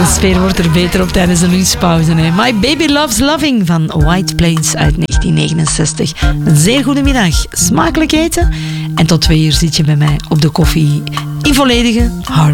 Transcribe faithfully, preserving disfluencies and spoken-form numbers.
De sfeer wordt er beter op tijdens de lunchpauze. Hè. My Baby Loves Loving van White Plains uit negentien negenenzestig. Een zeer goede middag. Smakelijk eten. En tot twee uur zit je bij mij op de koffie in volledige harmony.